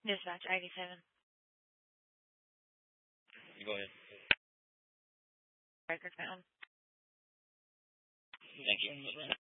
Dispatch 87. Go ahead. Record found. Thank you.